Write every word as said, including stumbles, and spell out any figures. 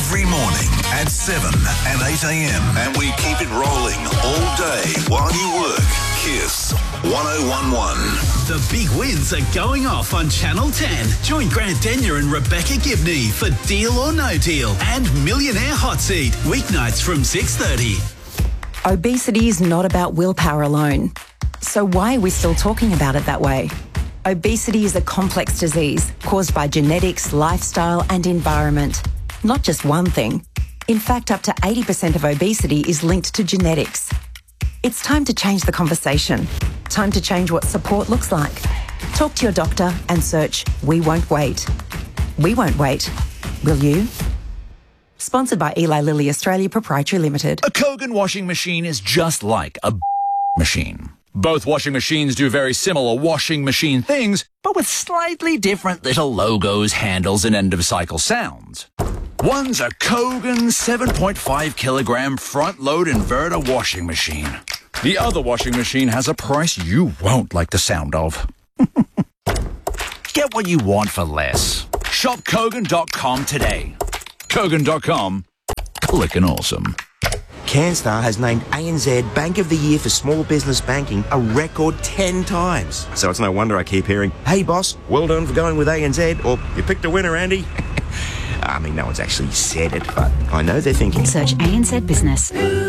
every morning at seven and eight a.m. And we keep it rolling all day while you work. Kiss one oh one one. The big wins are going off on Channel ten. Join Grant Denyer and Rebecca Gibney for Deal or No Deal and Millionaire Hot Seat, weeknights from six thirty. Obesity is not about willpower alone. So why are we still talking about it that way? Obesity is a complex disease caused by genetics, lifestyle and environment. Not just one thing. In fact, up to eighty percent of obesity is linked to genetics. It's time to change the conversation. Time to change what support looks like. Talk to your doctor and search We Won't Wait. We won't wait. Will you? Sponsored by Eli Lilly Australia Proprietary Limited. A Kogan washing machine is just like a machine. Both washing machines do very similar washing machine things, but with slightly different little logos, handles, and end-of-cycle sounds. One's a Kogan seven point five kilogram front-load inverter washing machine. The other washing machine has a price you won't like the sound of. Get what you want for less. Shop Kogan dot com today. Kogan dot com. Clickin' awesome. CanStar has named A N Z Bank of the Year for Small Business Banking a record ten times. So it's no wonder I keep hearing, hey boss, well done for going with A N Z, or you picked a winner, Andy. I mean, no one's actually said it, but I know they're thinking. Search A N Z Business.